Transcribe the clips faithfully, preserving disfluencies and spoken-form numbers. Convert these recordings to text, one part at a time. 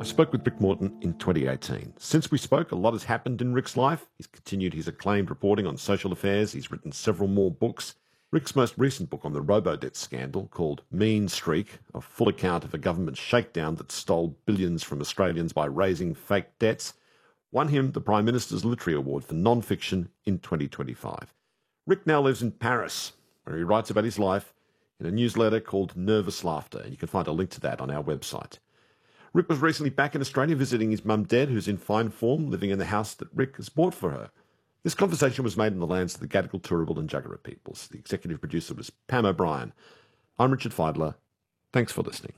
spoke with Rick Morton in twenty eighteen. Since we spoke, a lot has happened in Rick's life. He's continued his acclaimed reporting on social affairs. He's written several more books. Rick's most recent book on the robo-debt scandal, called Mean Streak, a full account of a government shakedown that stole billions from Australians by raising fake debts, won him the Prime Minister's Literary Award for non-fiction in twenty twenty-five. Rick now lives in Paris, where he writes about his life in a newsletter called Nervous Laughter, and you can find a link to that on our website. Rick was recently back in Australia visiting his mum Deb, who's in fine form, living in the house that Rick has bought for her. This conversation was made in the lands of the Gadigal, Turrbal and Jagera peoples. The executive producer was Pam O'Brien. I'm Richard Feidler. Thanks for listening.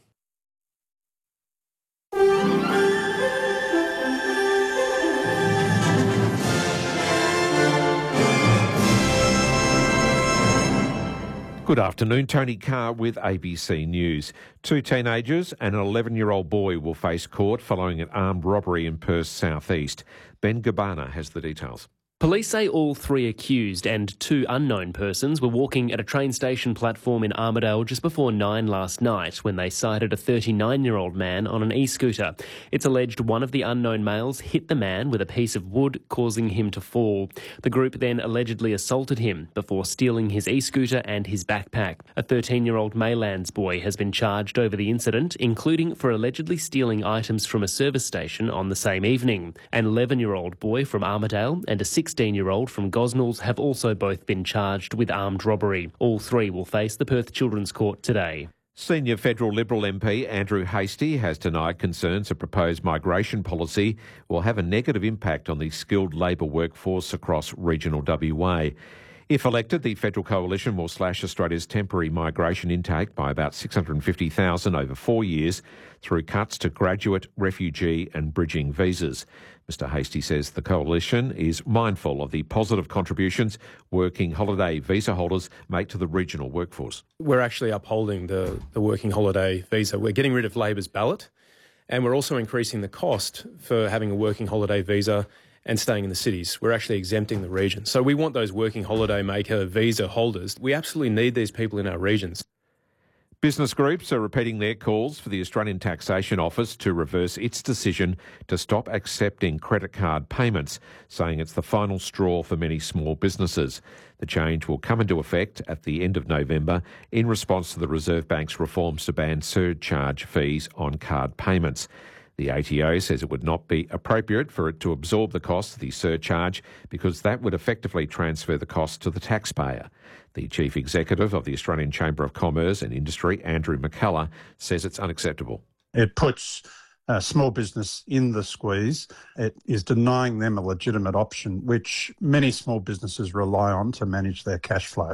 Good afternoon, Tony Carr with A B C News. Two teenagers and an eleven-year-old boy will face court following an armed robbery in Perth's southeast. Ben Gabbana has the details. Police say all three accused and two unknown persons were walking at a train station platform in Armidale just before nine last night when they sighted a thirty-nine-year-old man on an e-scooter. It's alleged one of the unknown males hit the man with a piece of wood, causing him to fall. The group then allegedly assaulted him before stealing his e-scooter and his backpack. A thirteen-year-old Maylands boy has been charged over the incident, including for allegedly stealing items from a service station on the same evening. An eleven-year-old boy from Armidale and a sixteen-year-old from Gosnells have also both been charged with armed robbery. All three will face the Perth Children's Court today. Senior federal Liberal M P Andrew Hastie has denied concerns a proposed migration policy will have a negative impact on the skilled labour workforce across regional W A. If elected, the federal coalition will slash Australia's temporary migration intake by about six hundred fifty thousand over four years through cuts to graduate, refugee and bridging visas. Mister Hastie says the coalition is mindful of the positive contributions working holiday visa holders make to the regional workforce. We're actually upholding the, the working holiday visa. We're getting rid of Labor's ballot, and we're also increasing the cost for having a working holiday visa and staying in the cities. We're actually exempting the region. So we want those working holiday maker visa holders. We absolutely need these people in our regions. Business groups are repeating their calls for the Australian Taxation Office to reverse its decision to stop accepting credit card payments, saying it's the final straw for many small businesses. The change will come into effect at the end of November in response to the Reserve Bank's reforms to ban surcharge fees on card payments. The A T O says it would not be appropriate for it to absorb the cost of the surcharge because that would effectively transfer the cost to the taxpayer. The Chief Executive of the Australian Chamber of Commerce and Industry, Andrew McCullough, says it's unacceptable. It puts uh, small business in the squeeze. It is denying them a legitimate option, which many small businesses rely on to manage their cash flow.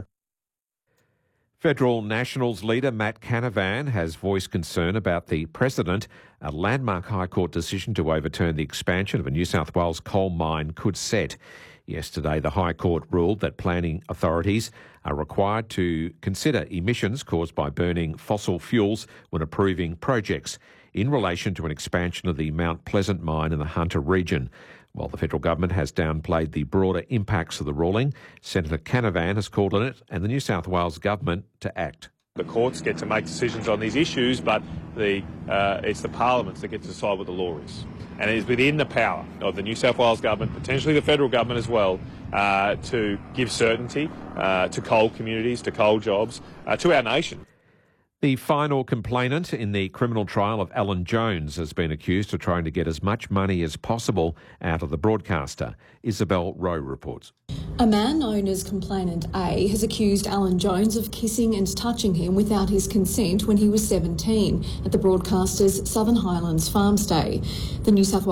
Federal Nationals leader Matt Canavan has voiced concern about the precedent a landmark High Court decision to overturn the expansion of a New South Wales coal mine could set. Yesterday, the High Court ruled that planning authorities are required to consider emissions caused by burning fossil fuels when approving projects in relation to an expansion of the Mount Pleasant mine in the Hunter region. While the federal government has downplayed the broader impacts of the ruling, Senator Canavan has called on it and the New South Wales government to act. The courts get to make decisions on these issues, but the, uh, it's the parliaments that get to decide what the law is. And it is within the power of the New South Wales government, potentially the federal government as well, uh, to give certainty uh, to coal communities, to coal jobs, uh, to our nation. The final complainant in the criminal trial of Alan Jones has been accused of trying to get as much money as possible out of the broadcaster. Isabel Rowe reports. A man known as Complainant A has accused Alan Jones of kissing and touching him without his consent when he was seventeen at the broadcaster's Southern Highlands farm stay. The New South Wales